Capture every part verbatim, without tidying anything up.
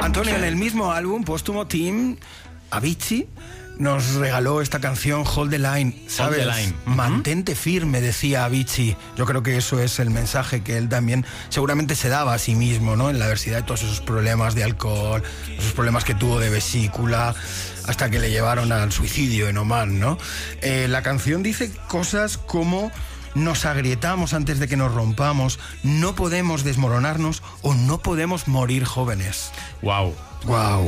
Antonio, en el mismo álbum póstumo, Tim, Avicii nos regaló esta canción Hold the Line, ¿sabes? Hold the Line. Mantente firme, decía Avicii. Yo creo que eso es el mensaje que él también seguramente se daba a sí mismo, ¿no? En la adversidad de todos esos problemas de alcohol, esos problemas que tuvo de vesícula, hasta que le llevaron al suicidio en Oman, ¿no? Eh, la canción dice cosas como: nos agrietamos antes de que nos rompamos, no podemos desmoronarnos o no podemos morir jóvenes. Wow. Wow.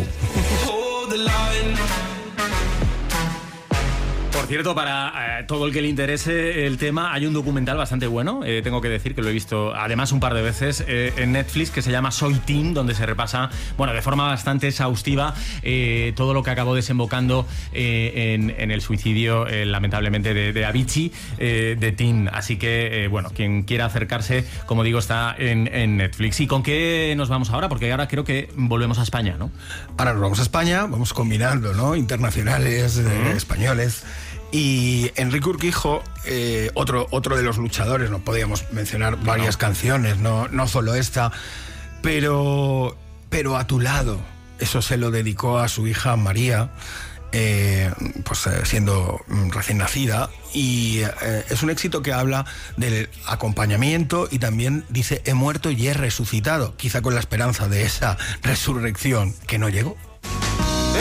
Por cierto, para eh, todo el que le interese el tema, hay un documental bastante bueno, eh, tengo que decir que lo he visto además un par de veces eh, en Netflix, que se llama Soy Tim, donde se repasa, bueno, de forma bastante exhaustiva eh, todo lo que acabó desembocando eh, en, en el suicidio, eh, lamentablemente, de, de Avicii, eh, de Tim. Así que, eh, bueno, quien quiera acercarse, como digo, está en, en Netflix. ¿Y con qué nos vamos ahora? Porque ahora creo que volvemos a España, ¿no? Ahora nos vamos a España, vamos combinando, ¿no? Internacionales, uh-huh. eh, españoles. Y Enrique Urquijo, eh, otro, otro de los luchadores, no podíamos mencionar varias no. canciones, no, no solo esta, pero, pero A tu lado, eso se lo dedicó a su hija María, eh, pues eh, siendo recién nacida, y eh, es un éxito que habla del acompañamiento y también dice: he muerto y he resucitado, quizá con la esperanza de esa resurrección que no llegó.